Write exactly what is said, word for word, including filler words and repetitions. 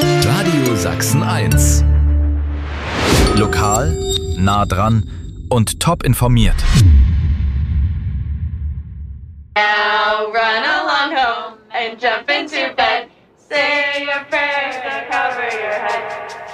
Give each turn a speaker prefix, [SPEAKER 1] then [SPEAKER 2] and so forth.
[SPEAKER 1] Radio Sachsen eins. Lokal, nah dran und top informiert.
[SPEAKER 2] Now run along home and jump into